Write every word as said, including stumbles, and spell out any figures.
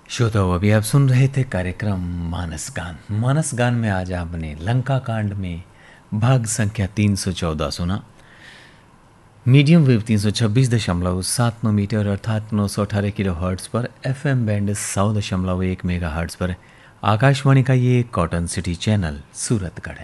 श्रोताओ, अभी आप सुन रहे थे कार्यक्रम मानस गान। मानस गान में आज आपने लंका कांड में भाग संख्या तीन सौ चौदह सुना। मीडियम वेव तीन सौ छब्बीस दशमलव सात नौ मीटर अर्थात नौ सौ अठारह किलो हर्ट्स पर, एफ एम बैंड सौ दशमलव एक मेगा हर्ट्स पर आकाशवाणी का ये कॉटन सिटी चैनल सूरतगढ़ है।